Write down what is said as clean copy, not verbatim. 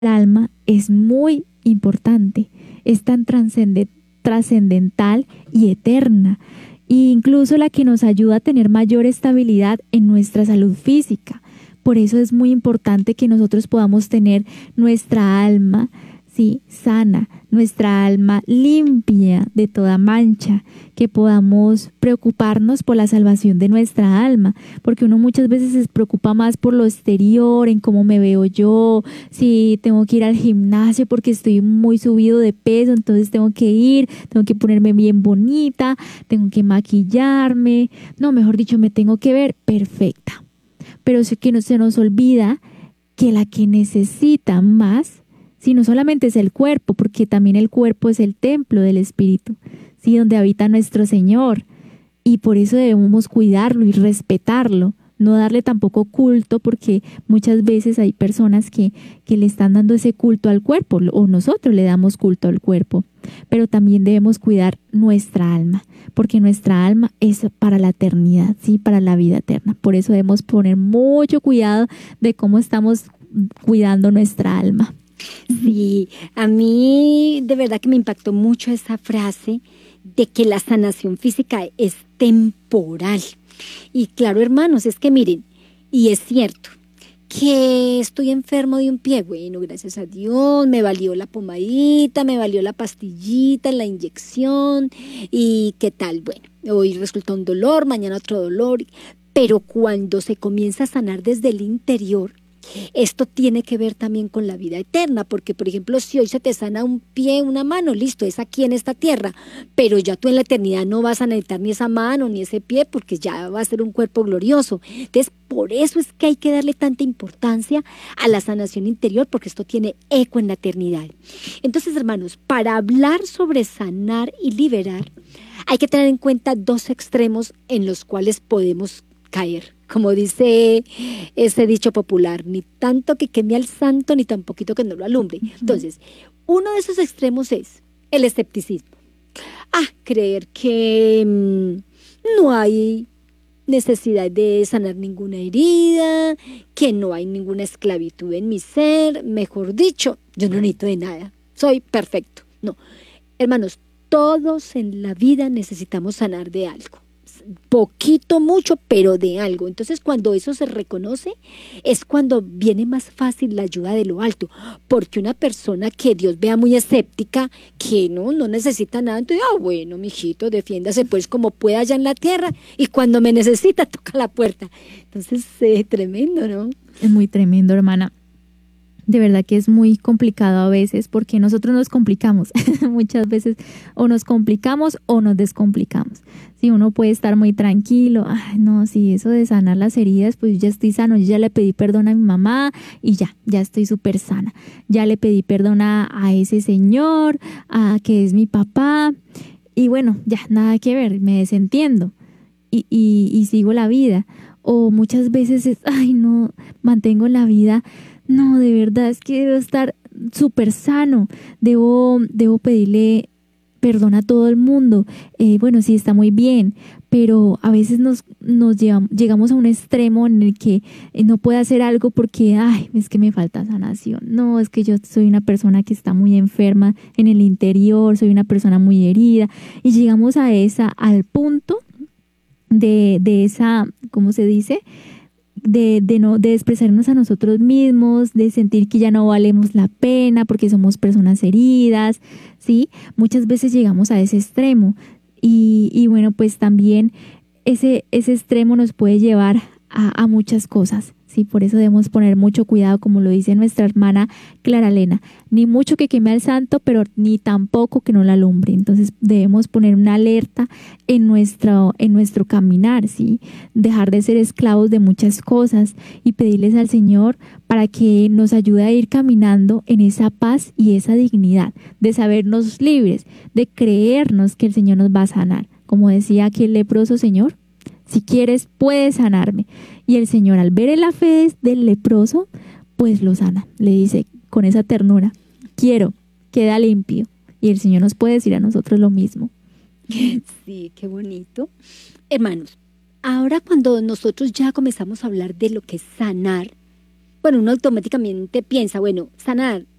alma es muy importante, es tan trascendental y eterna, e incluso la que nos ayuda a tener mayor estabilidad en nuestra salud física. Por eso es muy importante que nosotros podamos tener nuestra alma, sí, sana, nuestra alma limpia de toda mancha, que podamos preocuparnos por la salvación de nuestra alma, porque uno muchas veces se preocupa más por lo exterior, en cómo me veo yo, si tengo que ir al gimnasio porque estoy muy subido de peso, entonces tengo que ir, tengo que ponerme bien bonita, tengo que maquillarme, no, mejor dicho, me tengo que ver perfecta. Pero sí que no se nos olvida que la que necesita más, si no solamente es el cuerpo, porque también el cuerpo es el templo del Espíritu, sí, donde habita nuestro Señor, y por eso debemos cuidarlo y respetarlo, no darle tampoco culto, porque muchas veces hay personas que le están dando ese culto al cuerpo, o nosotros le damos culto al cuerpo, pero también debemos cuidar nuestra alma, porque nuestra alma es para la eternidad, sí, para la vida eterna. Por eso debemos poner mucho cuidado de cómo estamos cuidando nuestra alma. Sí, a mí de verdad que me impactó mucho esa frase de que la sanación física es temporal. Y claro, hermanos, es que miren, y es cierto, que estoy enfermo de un pie, bueno, gracias a Dios, me valió la pomadita, me valió la pastillita, la inyección, y qué tal, bueno, hoy resulta un dolor, mañana otro dolor, pero cuando se comienza a sanar desde el interior, esto tiene que ver también con la vida eterna, porque por ejemplo, si hoy se te sana un pie, una mano, listo, es aquí en esta tierra, pero ya tú en la eternidad no vas a necesitar ni esa mano ni ese pie, porque ya va a ser un cuerpo glorioso. Entonces, por eso es que hay que darle tanta importancia a la sanación interior, porque esto tiene eco en la eternidad. Entonces, hermanos, para hablar sobre sanar y liberar, hay que tener en cuenta dos extremos en los cuales podemos caer. Como dice ese dicho popular, ni tanto que queme al santo, ni tan poquito que no lo alumbre. Entonces, uno de esos extremos es el escepticismo. Creer que no hay necesidad de sanar ninguna herida, que no hay ninguna esclavitud en mi ser, mejor dicho, yo no necesito de nada, soy perfecto. No, hermanos, todos en la vida necesitamos sanar de algo. Poquito, mucho, pero de algo. Entonces, cuando eso se reconoce, es cuando viene más fácil la ayuda de lo alto, porque una persona que Dios vea muy escéptica, que no necesita nada, entonces, bueno, mijito, defiéndase pues como pueda allá en la tierra, y cuando me necesita, toca la puerta. Entonces, tremendo, ¿no? Es muy tremendo, hermana. De verdad que es muy complicado a veces porque nosotros nos complicamos. Muchas veces o nos complicamos o nos descomplicamos. Si uno puede estar muy tranquilo, no, sí, eso de sanar las heridas, pues ya estoy sano, yo ya le pedí perdón a mi mamá y ya estoy súper sana. Ya le pedí perdón a ese señor, que es mi papá, y bueno, ya nada que ver, me desentiendo y sigo la vida. O muchas veces es, no, mantengo la vida. No, de verdad es que debo estar súper sano, debo pedirle perdón a todo el mundo. Bueno, sí, está muy bien, pero a veces llegamos a un extremo en el que no puedo hacer algo porque, es que me falta sanación. No, es que yo soy una persona que está muy enferma en el interior, soy una persona muy herida, y llegamos al punto de esa, ¿cómo se dice?, de despreciarnos a nosotros mismos, de sentir que ya no valemos la pena porque somos personas heridas, ¿sí? Muchas veces llegamos a ese extremo y bueno, pues también ese extremo nos puede llevar a muchas cosas, ¿sí? Por eso debemos poner mucho cuidado, como lo dice nuestra hermana Clara Elena, ni mucho que queme al santo, pero ni tampoco que no la alumbre. Entonces debemos poner una alerta en nuestro caminar, ¿sí? Dejar de ser esclavos de muchas cosas y pedirles al Señor para que nos ayude a ir caminando en esa paz y esa dignidad, de sabernos libres, de creernos que el Señor nos va a sanar. Como decía aquel leproso: Señor, si quieres, puedes sanarme. Y el Señor, al ver la fe del leproso, pues lo sana. Le dice con esa ternura: quiero, queda limpio. Y el Señor nos puede decir a nosotros lo mismo. Sí, qué bonito. Hermanos, ahora cuando nosotros ya comenzamos a hablar de lo que es sanar, bueno, uno automáticamente piensa, bueno, sanar,